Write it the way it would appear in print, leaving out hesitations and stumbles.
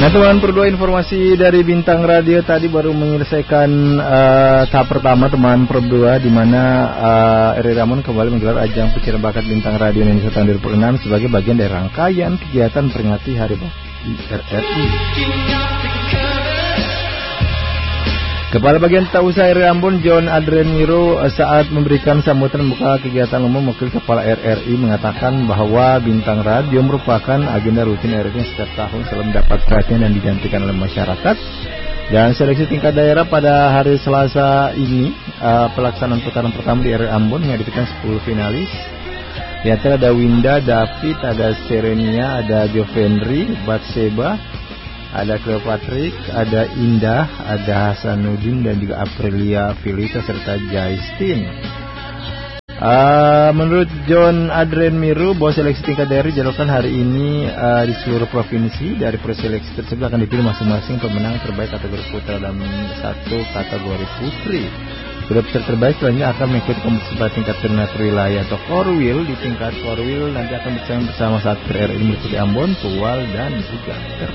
Nah teman, berdua informasi dari Bintang Radio tadi baru menyelesaikan tahap pertama teman berdua, di mana RRI Ambon kembali menggelar ajang pencarian bakat Bintang Radio Indonesia tahun 2006 sebagai bagian dari rangkaian kegiatan peringati Hari Bakti RRI. Kepala Bagian Tata Usaha RRI Ambon John Adrian Miro saat memberikan sambutan membuka kegiatan umum, Wakil Kepala RRI mengatakan bahwa Bintang Radio merupakan agenda rutin RRI setiap tahun selalu mendapat perhatian dan digantikan oleh masyarakat. Dan seleksi tingkat daerah pada hari Selasa ini, pelaksanaan putaran pertama di RRI Ambon menghadirkan 10 finalis. Di antara ada Winda, David, ada Serenia, ada Jovendri, Batseba, ada Cleopatrik, ada Indah, ada Hasanuddin dan juga Aprilia Filita serta Jaistin. Menurut John Adrian Miru, bahwa seleksi tingkat daerah dijadwalkan hari ini di seluruh provinsi. Dari preseleksi tersebut akan dipilih masing-masing pemenang terbaik kategori putra dan satu kategori putri. Kedua peserta terbaik selanjutnya akan mengikuti kompetisi pada tingkat koordinator wilayah atau Korwil. Di tingkat Korwil nanti akan bersama satu RRI meliputi Ambon, Tual dan juga